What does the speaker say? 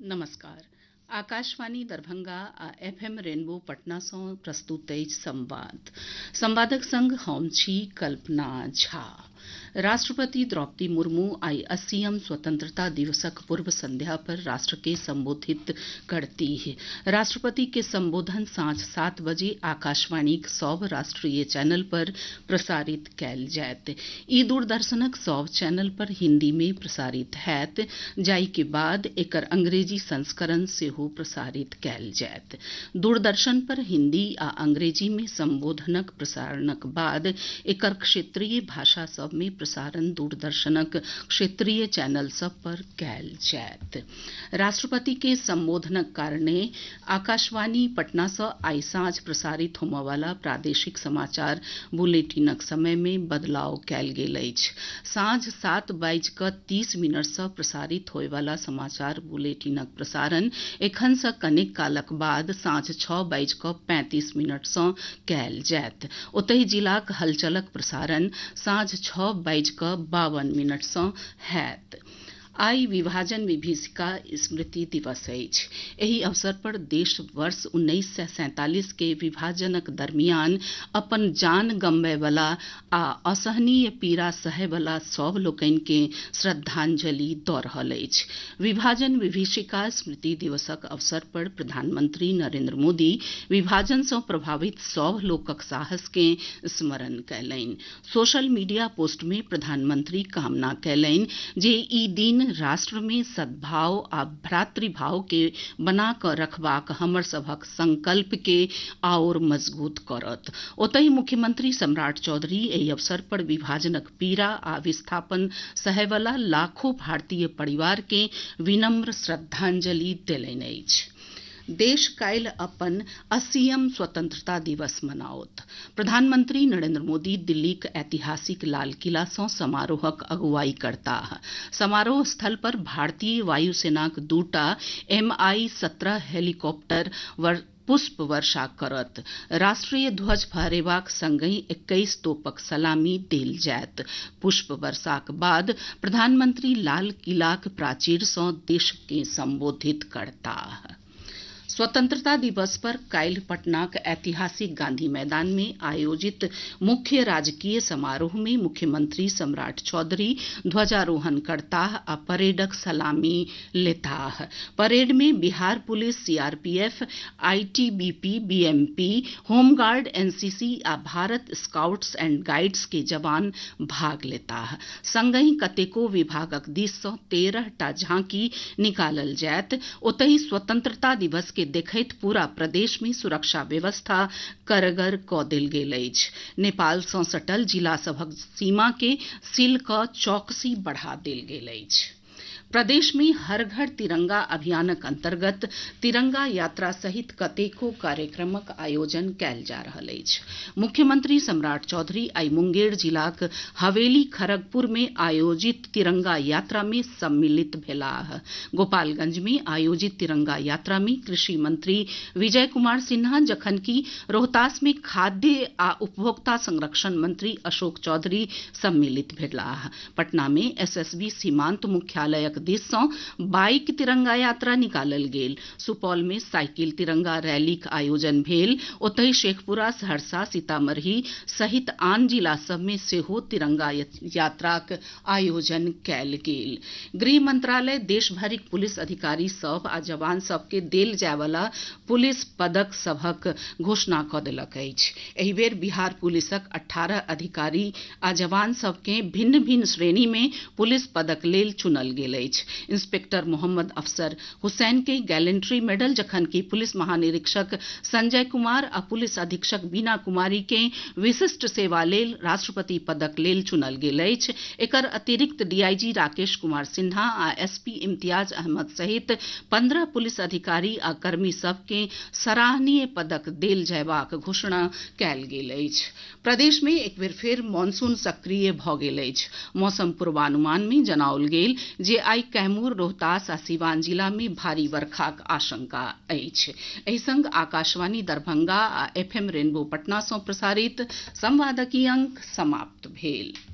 नमस्कार। आकाशवाणी दरभंगा आ FM rainbow Patna सँ प्रस्तुत अछि संवादक संग हम छी कल्पना झा। राष्ट्रपति द्रौपदी मुर्मू आई 80वीं स्वतंत्रता दिवसक पूर्व संध्या पर राष्ट्र के संबोधित करतीह। राष्ट्रपति के संबोधन सांझ 7 बजे आकाशवाणीक सभ राष्ट्रीय चैनल पर प्रसारित कयल जायत। ई दूरदर्शनक सभ चैनल पर हिन्दी में प्रसारित हैत, जाहि के बाद एकर अंग्रेजी संस्करण सेहो प्रसारित कयल जायत। दूरदर्शन पर हिन्दी आ अंग्रेजी में संबोधनक प्रसारणक बाद एकर क्षेत्रीय भाषा सब में प्रसारण दूरदर्शनक क्षेत्रीय चैनल सब पर कयल जायत। राष्ट्रपति के संबोधनक कारणे आकाशवाणी पटना सँ आई सांझ प्रसारित होमय वाला प्रादेशिक समाचार बुलेटिनक समय में बदलाव कयल गेल अछि। सांझ 7:30 सँ प्रसारित होय वाला समाचार बुलेटिनक प्रसारण एखन सँ कनेक कालक बाद सांझ 6:35 सँ कयल जायत। ओतहि जिलाक हलचलक प्रसारण सांझ 6:52 सँ हैत। आई विभाजन विभीषिका स्मृति दिवस अछि। एहि अवसर पर देश वर्ष 1947 के विभाजनक दरमियान अपन जान गमबय वला आ असहनीय पीड़ा सहय वला सभ लोकनि के श्रद्धांजलि दऽ रहल अछि। विभाजन विभीषिका स्मृति दिवसक अवसर पर प्रधानमंत्री नरेंद्र मोदी विभाजन सँ प्रभावित सभ लोकक साहस के स्मरण कयलनि। सोशल मीडिया पोस्ट में प्रधानमंत्री कामना कयलनि जे ई दिन राष्ट्र में सद्भाव आ भ्रातृभाव के बना कऽ रखबाक हमर सभक संकल्प के आओर मजबूत करत। ओतहि मुख्यमंत्री सम्राट चौधरी एहि अवसर पर विभाजनक पीड़ा आ विस्थापन सहय वला लाखों भारतीय परिवार के विनम्र श्रद्धांजलि देलनि अछि। देश काल्हि अपन 80वीं स्वतंत्रता दिवस मनाओत। प्रधानमंत्री नरेंद्र मोदी दिल्लीक ऐतिहासिक लाल किला सँ समारोहक अगुवाई करताह। समारोह स्थल पर भारतीय वायुसेनाक 2टा MI-17 हेलीकॉप्टर पुष्प वर्षा करत। राष्ट्रीय ध्वज फहरेबाक संगहि 21 तोपक सलामी देल जायत। पुष्प वर्षाक बाद प्रधानमंत्री लाल किलाक प्राचीर सँ देश के संबोधित करताह। स्वतंत्रता दिवस पर काल्हि पटनाक ऐतिहासिक गांधी मैदान में आयोजित मुख्य राजकीय समारोह में मुख्यमंत्री सम्राट चौधरी ध्वजारोहण करताह आ परेडक सलामी लेताह। परेड में Bihar police, CRPF, ITBP, BMP, home guard, NCC uh Bharat scouts and guides के जवान भाग लेताह। संगहि कतेको विभागक दिस सँ 13टा झांकी निकालल जायत। ओतहि स्वतंत्रता दिवस के देखैत पूरा प्रदेश में सुरक्षा व्यवस्था कड़गर कऽ देल गेल अछि। नेपाल सँ सटल जिला सभक सीमा के सील कऽ चौकसी बढ़ा देल गेल अछि। प्रदेश में हर घर तिरंगा अभियानक अंतर्गत तिरंगा यात्रा सहित कतेको कार्यक्रमक आयोजन कयल जा रहल अछि। मुख्यमंत्री सम्राट चौधरी आई मुंगेर जिलाक हवेली खड़गपुर में आयोजित तिरंगा यात्रा में सम्मिलित भेलाह। गोपालगंज में आयोजित तिरंगा यात्रा में कृषि मंत्री विजय कुमार सिन्हा, जखनकि रोहतास में खाद्य आ उपभोक्ता संरक्षण मंत्री अशोक चौधरी सम्मिलित भेलाह। पटना में SSB सीमांत मुख्यालयक दिस सँ बाइक तिरंगा यात्रा निकालल गेल। सुपौल में साइकिल तिरंगा रैलीक आयोजन भेल। ओतहि शेखपुरा, सहरसा, सीतामढ़ी सहित आन जिला सभ में सेहो तिरंगा यात्राक आयोजन कयल गेल। गृह मंत्रालय देश भरिक पुलिस अधिकारी सभ आ जवान सभ के देल जाय वाला पुलिस पदक सभक घोषणा कऽ देलक अछि। एहि बेर बिहार पुलिसक 18 अधिकारी आ जवान सभ के भिन्न भिन्न श्रेणी में पुलिस पदक लेल चुनल गेल अछि। इंस्पेक्टर मोहम्मद अफसर हुसैन के गैलेंट्री मेडल, जखनकि पुलिस महानिरीक्षक संजय कुमार आ पुलिस अधीक्षक बीना कुमारी के विशिष्ट सेवा लेल राष्ट्रपति पदक लेल चुनल गेल अछि। एकर अतिरिक्त DIG राकेश कुमार सिन्हा आ SP इम्तियाज अहमद सहित 15 पुलिस अधिकारी आ कर्मी सभ के सराहनीय पदक देल जयबाक घोषणा कयल गेल अछि। प्रदेश में एक बेर फेर मॉनसून सक्रिय भऽ गेल अछि। मौसम पूर्वानुमान में जनाओल गेल जे आई कैमूर, रोहतास आ सीवान जिला में भारी वर्षाक आशंका अछि। एहि संग आकाशवाणी दरभंगा आ FM रेनबो पटना सँ प्रसारित संवादक ई अंक समाप्त भेल।